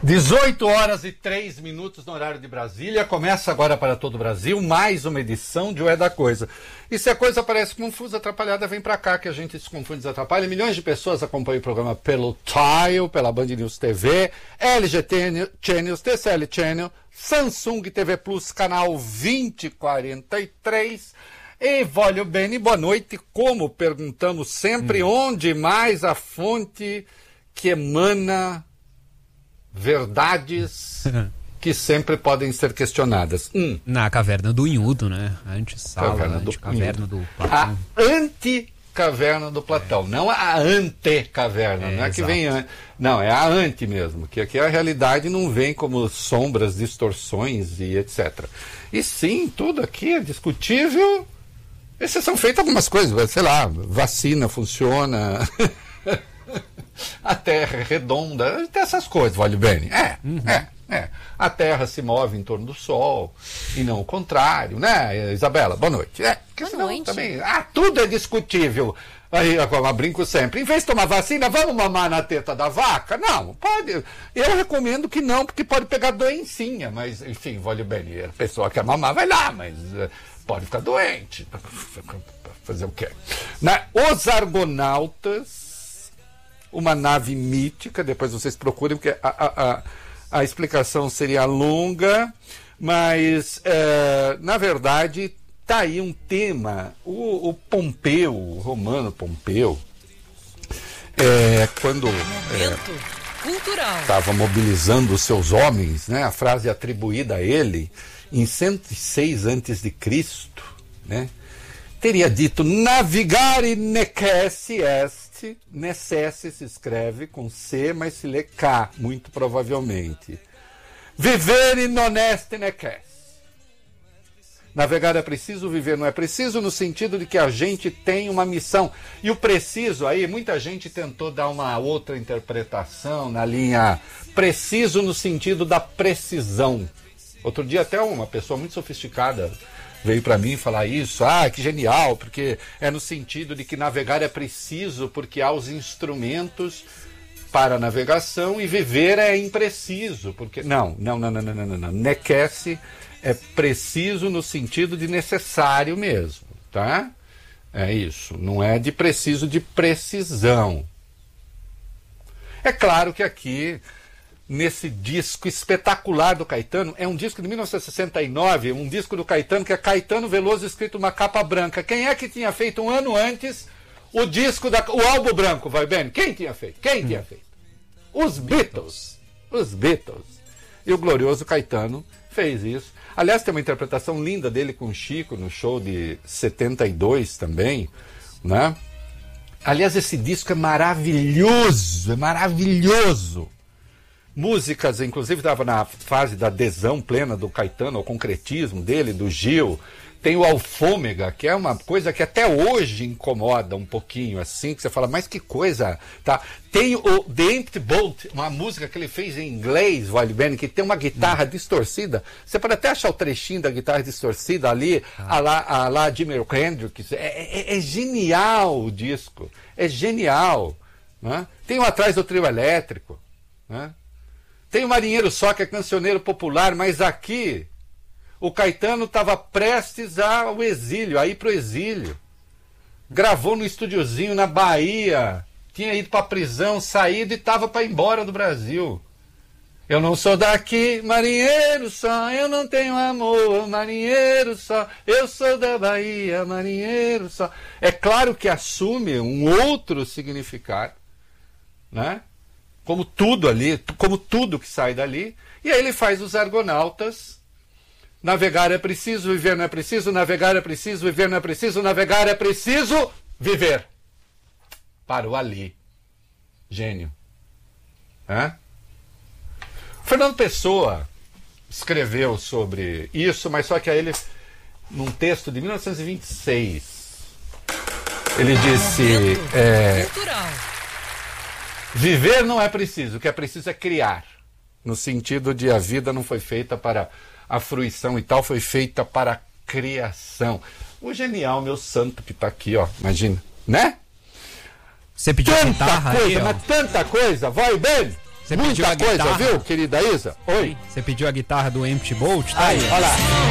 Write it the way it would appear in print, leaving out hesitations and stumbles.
18 horas e 3 minutos no horário de Brasília. Começa agora para todo o Brasil mais uma edição de O É da Coisa. E se a coisa parece confusa, atrapalhada, vem pra cá que a gente se confunde e desatrapalha. Milhões de pessoas acompanham o programa pelo Tile, pela Band News TV, LG Channels, TCL Channel, Samsung TV Plus, canal 2043. E Volio Bene, boa noite. Como perguntamos sempre, onde mais a fonte que emana verdades que sempre podem ser questionadas. Na caverna do Inhudo, né? Antessala, caverna do Platão. A anticaverna do Platão, não a antecaverna, não é que vem antes. Não, é a ante mesmo, que aqui a realidade não vem como sombras, distorções e etc. E sim, tudo aqui é discutível, exceção feita algumas coisas, sei lá, vacina funciona... A Terra é redonda, tem essas coisas, vale bem. A Terra se move em torno do Sol e não o contrário, né, Isabela? Boa noite. Boa noite. Também, tudo é discutível. Aí eu brinco sempre, em vez de tomar vacina, vamos mamar na teta da vaca? Não, pode. Eu recomendo que não, porque pode pegar doencinha, mas, enfim, vale bem. A pessoa que quer mamar vai lá, mas pode ficar doente. Fazer o quê? Os Argonautas, uma nave mítica, depois vocês procurem, porque a explicação seria longa, mas, na verdade, está aí um tema. O Pompeu, o Romano Pompeu, quando estava mobilizando os seus homens, né, a frase atribuída a ele, em 106 a.C., né, teria dito, navigare necesse est, necesse se escreve com C, mas se lê K, muito provavelmente. Vivere non est necesse. Navegar é preciso, viver não é preciso, no sentido de que a gente tem uma missão. E o preciso aí, muita gente tentou dar uma outra interpretação na linha preciso no sentido da precisão. Outro dia até uma pessoa muito sofisticada veio para mim falar isso, que genial, porque é no sentido de que navegar é preciso, porque há os instrumentos para a navegação e viver é impreciso, porque... Não. Nequece é preciso no sentido de necessário mesmo, tá? É isso, não é de preciso, de precisão. É claro que aqui... nesse disco espetacular do Caetano, é um disco de 1969, um disco do Caetano, que é Caetano Veloso escrito uma capa branca. Quem é que tinha feito um ano antes o disco, o álbum branco, vai bem? Quem tinha feito? Os Beatles. Os Beatles. E o glorioso Caetano fez isso. Aliás, tem uma interpretação linda dele com o Chico, no show de 72 também, né? Aliás, esse disco é maravilhoso, músicas, inclusive estava na fase da adesão plena do Caetano ao concretismo dele, do Gil. Tem o Alfômega, que é uma coisa que até hoje incomoda um pouquinho, assim, que você fala, mas que coisa, tá? Tem o The Empty Boat, uma música que ele fez em inglês, Wally Benny, que tem uma guitarra distorcida. Você pode até achar o trechinho da guitarra distorcida ali, a lá Jimi Hendrix. É genial o disco, é genial, né? Tem o Atrás do Trio Elétrico, né? Tem o Marinheiro Só, que é cancioneiro popular, mas aqui o Caetano estava prestes ao exílio, a ir para o exílio. Gravou no estúdiozinho na Bahia, tinha ido para a prisão, saído e estava para ir embora do Brasil. Eu não sou daqui, marinheiro só, eu não tenho amor, marinheiro só, eu sou da Bahia, marinheiro só. É claro que assume um outro significado, né? Como tudo ali, como tudo que sai dali, e aí ele faz os Argonautas. Navegar é preciso, viver não é preciso, navegar é preciso, viver não é preciso, navegar é preciso, viver. Parou ali. Gênio. Fernando Pessoa escreveu sobre isso, mas só que aí ele, num texto de 1926, ele disse... Viver não é preciso, o que é preciso é criar. No sentido de a vida não foi feita para a fruição e tal, foi feita para a criação. O genial, meu santo, que está aqui, ó, imagina, né? Você pediu tanta guitarra coisa, aí, ó. mas tanta coisa, vai bem. Muita coisa, viu, querida Isa? Oi. Você pediu a guitarra do Empty Bolt? Tá aí, olha lá.